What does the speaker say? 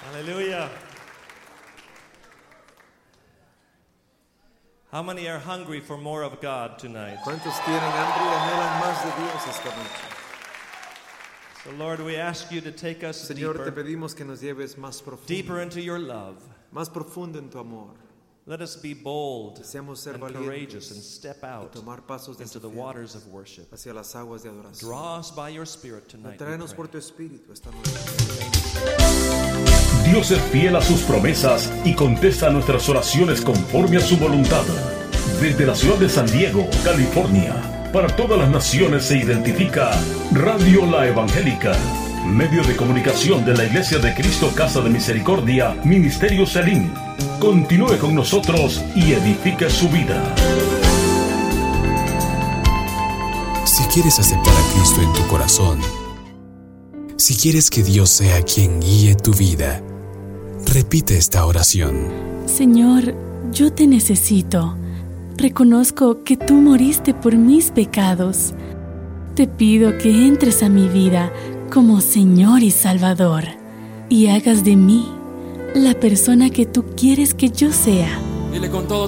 Hallelujah. How many are hungry for more of God tonight? ¿Cuántos tienen hambre y anhelan más de Dios esta noche? So Lord, we ask you to take us Señor, te deeper pedimos que nos lleves más into your love. más profundo en tu amor. Let us be bold Deseamos ser and valientes courageous and step y out tomar pasos into the desafiantes waters of worship. hacia las aguas de adoración. Draw us by your Spirit tonight. we Tráenos pray. por tu espíritu esta noche. Dios es fiel a sus promesas y contesta nuestras oraciones conforme a su voluntad. Desde la ciudad de San Diego, California, para todas las naciones se identifica Radio La Evangélica, medio de comunicación de la Iglesia de Cristo Casa de Misericordia, Ministerio Selim. Continúe con nosotros y edifique su vida. Si quieres aceptar a Cristo en tu corazón, si quieres que Dios sea quien guíe tu vida, repite esta oración. Señor, yo te necesito. Reconozco que tú moriste por mis pecados. Te pido que entres a mi vida como Señor y Salvador y hagas de mí la persona que tú quieres que yo sea. Dile con todo